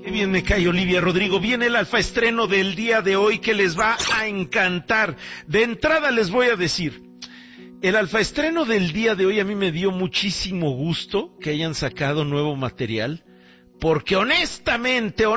Qué bien me cae Olivia Rodrigo. Viene el alfa estreno del día de hoy que les va a encantar. De entrada les voy a decir, el alfa estreno del día de hoy a mí me dio muchísimo gusto que hayan sacado nuevo material, porque honestamente,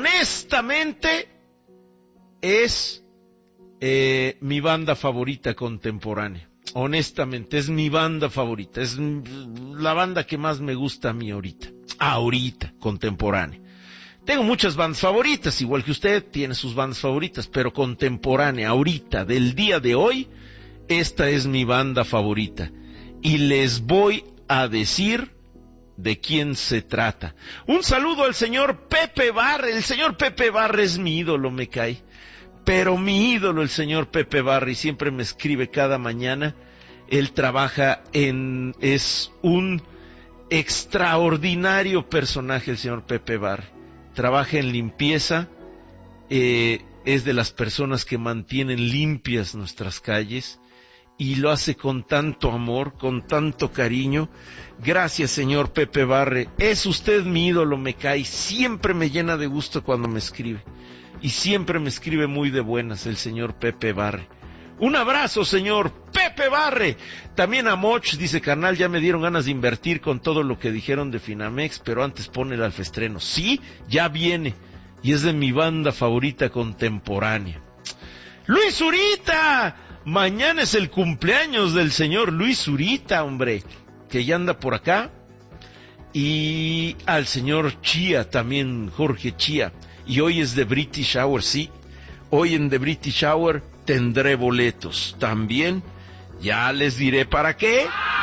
es mi banda favorita contemporánea. Honestamente, es mi banda favorita. Es la banda que más me gusta a mí ahorita, contemporánea. Tengo muchas bandas favoritas, igual que usted tiene sus bandas favoritas, pero contemporánea, ahorita, del día de hoy, esta es mi banda favorita. Y les voy a decir de quién se trata. Un saludo al señor Pepe Barre. El señor Pepe Barre es mi ídolo, me cae. Pero mi ídolo, el señor Pepe Barre, y siempre me escribe cada mañana. Él trabaja es un extraordinario personaje, el señor Pepe Barre. Trabaja en limpieza, es de las personas que mantienen limpias nuestras calles y lo hace con tanto amor, con tanto cariño. Gracias, señor Pepe Barre, es usted mi ídolo, me cae, siempre me llena de gusto cuando me escribe y siempre me escribe muy de buenas el señor Pepe Barre. Un abrazo, señor Pepe Barre. También a Moch, dice, carnal, ya me dieron ganas de invertir con todo lo que dijeron de Finamex, pero antes pone el alfestreno. Sí, ya viene, y es de mi banda favorita contemporánea. ¡Luis Zurita! Mañana es el cumpleaños del señor Luis Zurita, hombre, que ya anda por acá. Y al señor Chía también, Jorge Chía. Y hoy es de British Hour, sí. Hoy en The British Hour tendré boletos. También, ya les diré para qué.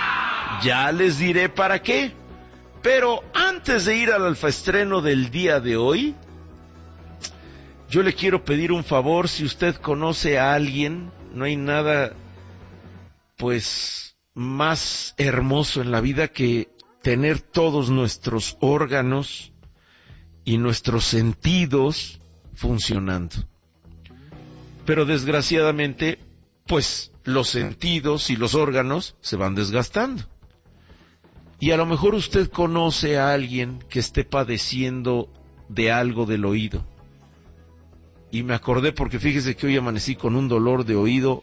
Pero antes de ir al alfaestreno del día de hoy, yo le quiero pedir un favor. Si usted conoce a alguien, no hay nada, pues, más hermoso en la vida que tener todos nuestros órganos y nuestros sentidos funcionando. Pero desgraciadamente, pues los sentidos y los órganos se van desgastando. Y a lo mejor usted conoce a alguien que esté padeciendo de algo del oído. Y me acordé porque fíjese que hoy amanecí con un dolor de oído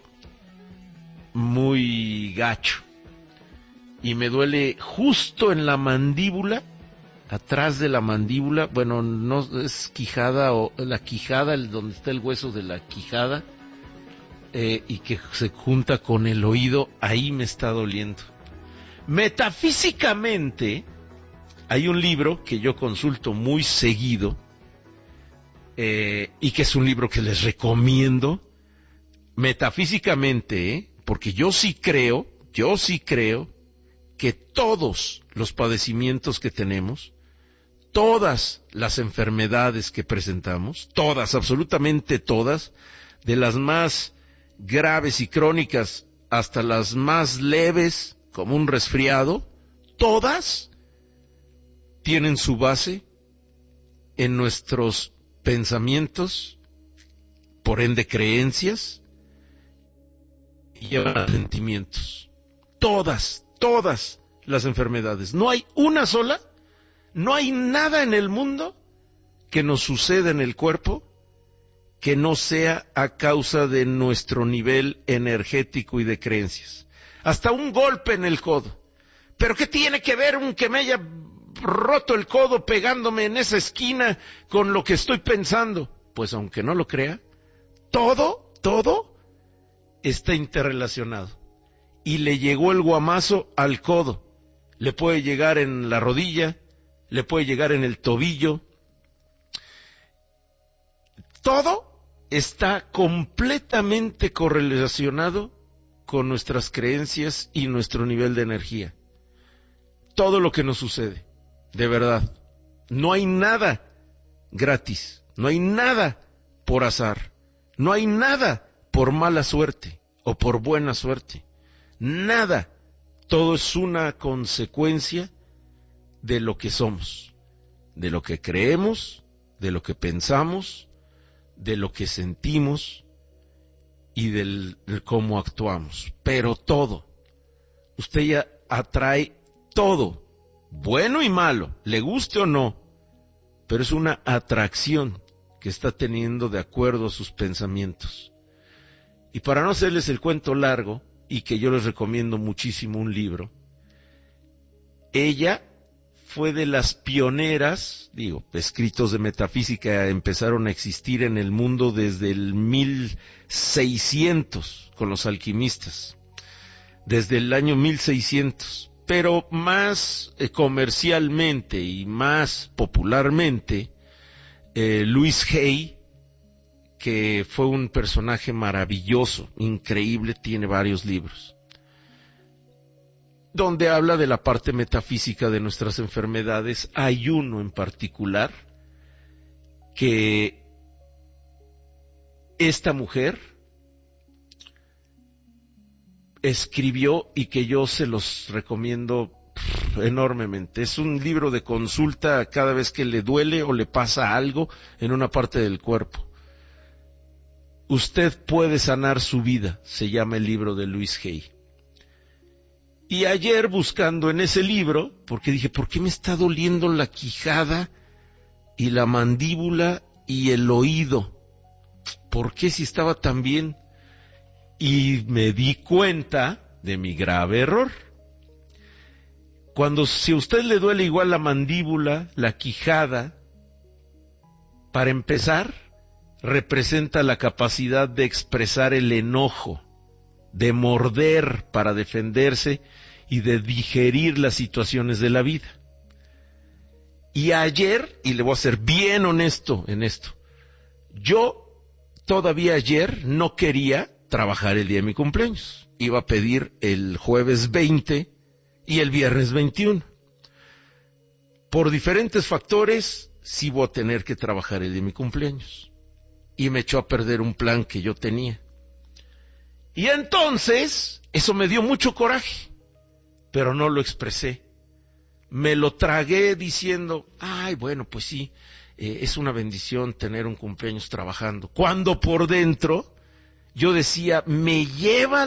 muy gacho. Y me duele justo en la mandíbula, atrás de la mandíbula, bueno, no es quijada o la quijada, donde está el hueso de la quijada, y que se junta con el oído, ahí me está doliendo. Metafísicamente, hay un libro que yo consulto muy seguido, y que es un libro que les recomiendo, metafísicamente, porque yo sí creo que todos los padecimientos que tenemos, todas las enfermedades que presentamos, todas, absolutamente todas, de las más graves y crónicas hasta las más leves, como un resfriado, todas tienen su base en nuestros pensamientos, por ende creencias y sentimientos. Todas las enfermedades. No hay una sola. No hay nada en el mundo que nos suceda en el cuerpo que no sea a causa de nuestro nivel energético y de creencias. Hasta un golpe en el codo. ¿Pero qué tiene que ver que me haya roto el codo pegándome en esa esquina con lo que estoy pensando? Pues aunque no lo crea, todo está interrelacionado. Y le llegó el guamazo al codo. Le puede llegar en la rodilla, le puede llegar en el tobillo. Todo está completamente correlacionado con nuestras creencias y nuestro nivel de energía. Todo lo que nos sucede, de verdad. No hay nada gratis, no hay nada por azar, no hay nada por mala suerte o por buena suerte. Nada. Todo es una consecuencia de lo que somos, de lo que creemos, de lo que pensamos, de lo que sentimos y de cómo actuamos. Pero todo, usted ya atrae todo, bueno y malo, le guste o no, pero es una atracción que está teniendo de acuerdo a sus pensamientos. Y para no hacerles el cuento largo, y que yo les recomiendo muchísimo un libro, ella fue de las pioneras, escritos de metafísica empezaron a existir en el mundo desde el 1600 con los alquimistas, desde el año 1600, pero más comercialmente y más popularmente, Louise Hay, que fue un personaje maravilloso, increíble, tiene varios libros, donde habla de la parte metafísica de nuestras enfermedades. Hay uno en particular que esta mujer escribió y que yo se los recomiendo enormemente. Es un libro de consulta cada vez que le duele o le pasa algo en una parte del cuerpo. Usted puede sanar su vida, se llama el libro de Louise Hay. Y ayer buscando en ese libro, porque dije, ¿por qué me está doliendo la quijada y la mandíbula y el oído? ¿Por qué si estaba tan bien? Y me di cuenta de mi grave error. Si a usted le duele igual la mandíbula, la quijada, para empezar, representa la capacidad de expresar el enojo, de morder para defenderse y de digerir las situaciones de la vida. Y ayer, y le voy a ser bien honesto en esto, yo todavía ayer no quería trabajar el día de mi cumpleaños. Iba a pedir el jueves 20 y el viernes 21. Por diferentes factores, sí voy a tener que trabajar el día de mi cumpleaños. Y me echó a perder un plan que yo tenía. Y entonces, eso me dio mucho coraje, pero no lo expresé. Me lo tragué diciendo, ay, bueno, pues sí, es una bendición tener un cumpleaños trabajando. Cuando por dentro, yo decía, me lleva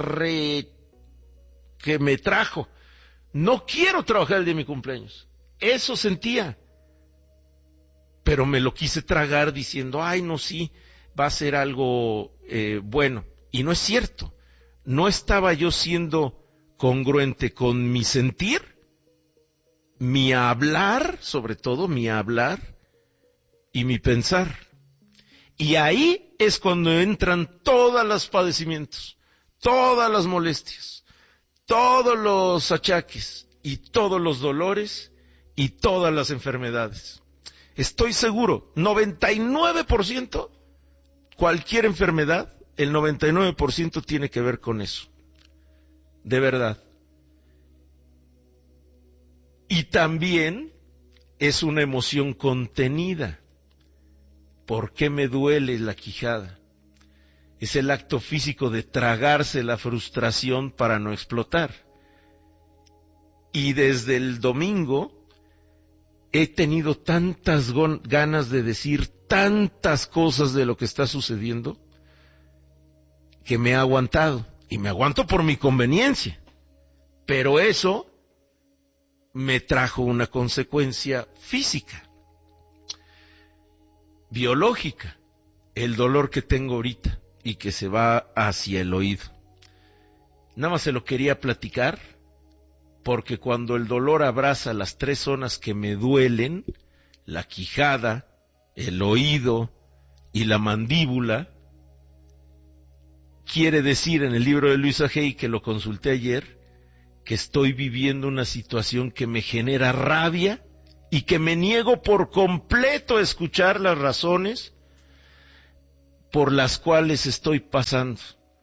que me trajo. No quiero trabajar el día de mi cumpleaños. Eso sentía. Pero me lo quise tragar diciendo, ay, no, sí, va a ser algo bueno. Y no es cierto. No estaba yo siendo congruente con mi sentir, mi hablar, sobre todo mi hablar y mi pensar. Y ahí es cuando entran todos los padecimientos, todas las molestias, todos los achaques y todos los dolores y todas las enfermedades. Estoy seguro, 99%, cualquier enfermedad, el 99% tiene que ver con eso. De verdad. Y también es una emoción contenida. ¿Por qué me duele la quijada? Es el acto físico de tragarse la frustración para no explotar. Y desde el domingo he tenido tantas ganas de decir tantas cosas de lo que está sucediendo que me he aguantado. Y me aguanto por mi conveniencia. Pero eso me trajo una consecuencia física, biológica, el dolor que tengo ahorita y que se va hacia el oído. Nada más se lo quería platicar porque cuando el dolor abraza las tres zonas que me duelen, la quijada, el oído y la mandíbula, quiere decir en el libro de Louise Hay, que lo consulté ayer, que estoy viviendo una situación que me genera rabia y que me niego por completo a escuchar las razones por las cuales estoy pasando.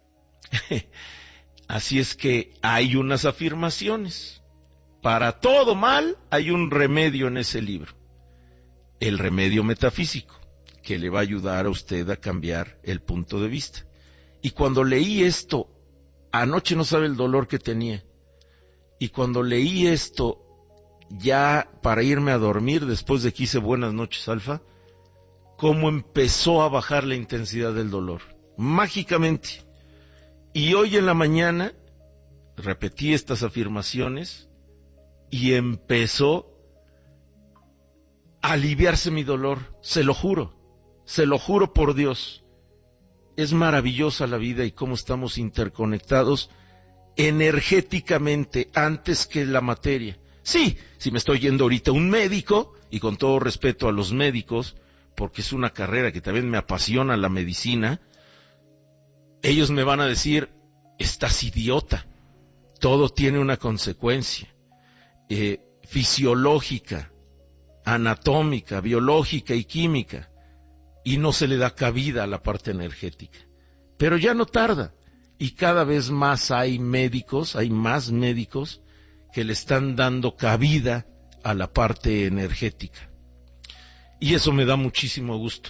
Así es que hay unas afirmaciones. Para todo mal hay un remedio en ese libro. El remedio metafísico, que le va a ayudar a usted a cambiar el punto de vista. Y cuando leí esto, anoche no sabe el dolor que tenía. Y cuando leí esto, ya para irme a dormir, después de que hice Buenas noches, Alfa, cómo empezó a bajar la intensidad del dolor, mágicamente. Y hoy en la mañana, repetí estas afirmaciones, y empezó aliviarse mi dolor, se lo juro por Dios. Es maravillosa la vida y cómo estamos interconectados energéticamente antes que la materia. Sí, si me estoy yendo ahorita a un médico, y con todo respeto a los médicos, porque es una carrera que también me apasiona la medicina, ellos me van a decir, estás idiota, todo tiene una consecuencia fisiológica, anatómica, biológica y química, y no se le da cabida a la parte energética. Pero ya no tarda, y cada vez más hay más médicos que le están dando cabida a la parte energética. Y eso me da muchísimo gusto.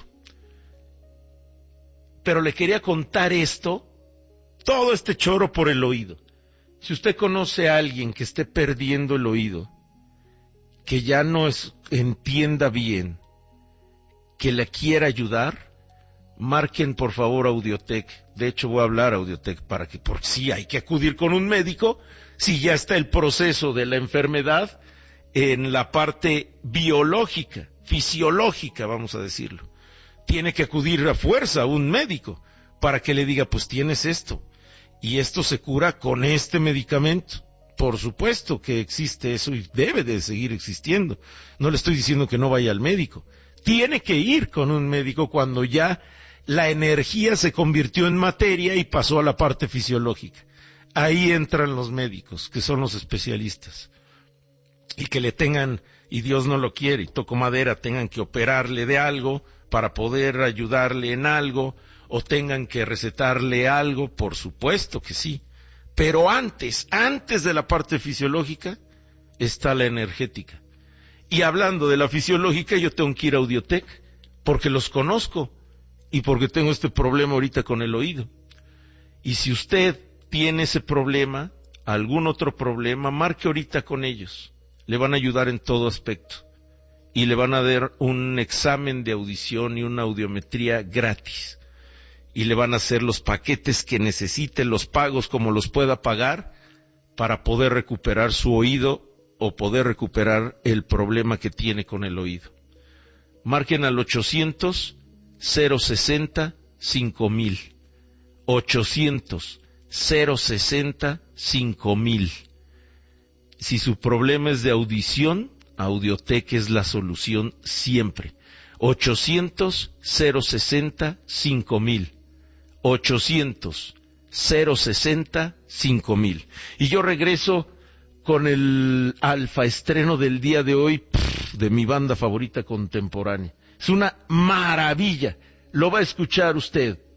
Pero le quería contar esto, todo este choro por el oído. Si usted conoce a alguien que esté perdiendo el oído, que ya no entienda bien, que le quiera ayudar, marquen por favor Audiotech. De hecho voy a hablar a Audiotech porque sí hay que acudir con un médico, si ya está el proceso de la enfermedad en la parte biológica, fisiológica, vamos a decirlo. Tiene que acudir a fuerza a un médico para que le diga, pues tienes esto, y esto se cura con este medicamento. Por supuesto que existe eso y debe de seguir existiendo. No le estoy diciendo que no vaya al médico. Tiene que ir con un médico cuando ya la energía se convirtió en materia y pasó a la parte fisiológica. Ahí entran los médicos, que son los especialistas. Y que le tengan, y Dios no lo quiere, y toco madera, tengan que operarle de algo para poder ayudarle en algo, o tengan que recetarle algo, por supuesto que sí. Pero antes de la parte fisiológica, está la energética. Y hablando de la fisiológica, yo tengo que ir a Audiotech, porque los conozco, y porque tengo este problema ahorita con el oído. Y si usted tiene ese problema, algún otro problema, marque ahorita con ellos. Le van a ayudar en todo aspecto. Y le van a dar un examen de audición y una audiometría gratis. Y le van a hacer los paquetes que necesite, los pagos como los pueda pagar, para poder recuperar su oído o poder recuperar el problema que tiene con el oído. Marquen al 800-060-5000. 800-060-5000. Si su problema es de audición, Audiotech es la solución siempre. 800-060-5000. 800-060-5000. Y yo regreso con el alfa estreno del día de hoy, de mi banda favorita contemporánea. Es una maravilla. Lo va a escuchar usted.